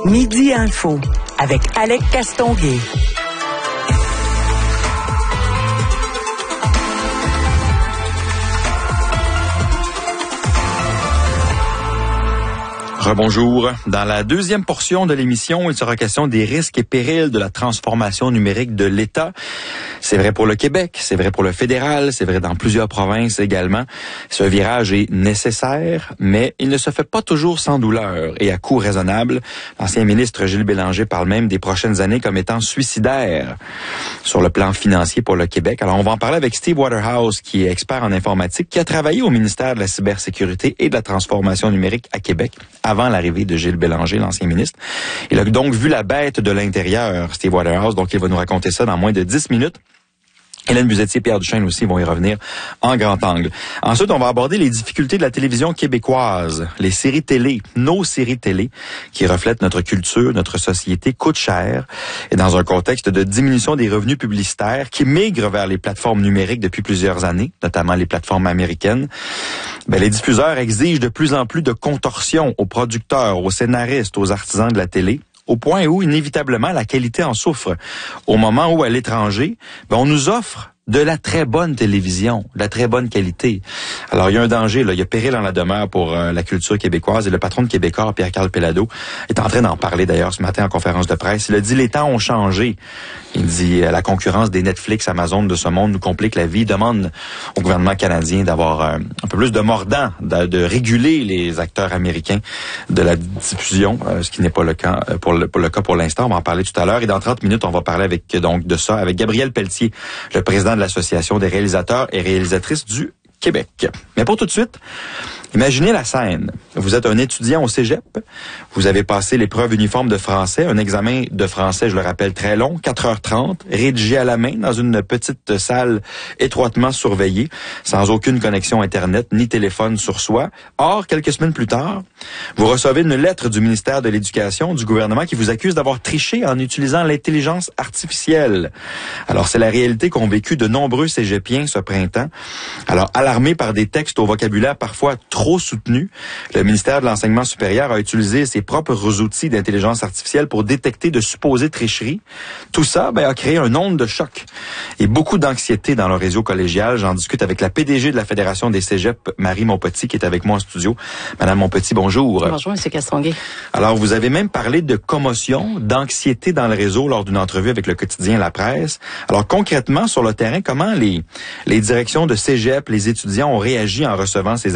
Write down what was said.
Midi Info avec Alec Castonguay. Rebonjour. Dans la deuxième portion de l'émission, il sera question des risques et périls de la transformation numérique de l'État. C'est vrai pour le Québec, c'est vrai pour le fédéral, c'est vrai dans plusieurs provinces également. Ce virage est nécessaire, mais il ne se fait pas toujours sans douleur et à coût raisonnable. L'ancien ministre Gilles Bélanger parle même des prochaines années comme étant suicidaires sur le plan financier pour le Québec. Alors, on va en parler avec Steve Waterhouse, qui est expert en informatique, qui a travaillé au ministère de la Cybersécurité et de la Transformation numérique à Québec avant l'arrivée de Gilles Bélanger, l'ancien ministre. Il a donc vu la bête de l'intérieur, Steve Waterhouse, donc il va nous raconter ça dans moins de 10 minutes. Hélène Buzetier et Pierre Duchesne aussi vont y revenir en grand angle. Ensuite, on va aborder les difficultés de la télévision québécoise. Les séries télé, nos séries télé, qui reflètent notre culture, notre société, coûtent cher. Et dans un contexte de diminution des revenus publicitaires qui migrent vers les plateformes numériques depuis plusieurs années, notamment les plateformes américaines, les diffuseurs exigent de plus en plus de contorsions aux producteurs, aux scénaristes, aux artisans de la télé, au point où, inévitablement, la qualité en souffre. Au moment où, à l'étranger, on nous offre de la très bonne télévision, de la très bonne qualité. Alors, il y a un danger, là. Il y a péril dans la demeure pour la culture québécoise. Et le patron de Québécois, Pierre-Carl Péladeau, est en train d'en parler d'ailleurs ce matin en conférence de presse. Il a dit, les temps ont changé. Il dit, la concurrence des Netflix, Amazon de ce monde nous complique la vie. Il demande au gouvernement canadien d'avoir un peu plus de mordant, de réguler les acteurs américains de la diffusion, ce qui n'est pas le cas pour l'instant. On va en parler tout à l'heure. Et dans 30 minutes, on va parler de ça avec Gabriel Pelletier, le président de l'Association des réalisateurs et réalisatrices du Québec. Mais pour tout de suite, imaginez la scène. Vous êtes un étudiant au cégep, vous avez passé l'épreuve uniforme de français, un examen de français, je le rappelle, très long, 4h30, rédigé à la main dans une petite salle étroitement surveillée, sans aucune connexion Internet ni téléphone sur soi. Or, quelques semaines plus tard, vous recevez une lettre du ministère de l'Éducation, du gouvernement, qui vous accuse d'avoir triché en utilisant l'intelligence artificielle. Alors, c'est la réalité qu'ont vécu de nombreux cégepiens ce printemps. Alors, alarmés par des textes au vocabulaire parfois trop soutenu, le ministère de l'Enseignement supérieur a utilisé ses propres outils d'intelligence artificielle pour détecter de supposées tricheries. Tout ça a créé un onde de choc et beaucoup d'anxiété dans le réseau collégial. J'en discute avec la PDG de la Fédération des cégeps, Marie Montpetit, qui est avec moi en studio. Madame Montpetit, bonjour. Bonjour, M. Castonguay. Alors, vous avez même parlé de commotion, d'anxiété dans le réseau lors d'une entrevue avec le quotidien La Presse. Alors, concrètement, sur le terrain, comment les directions de cégep, les étudiants ont réagi en recevant ces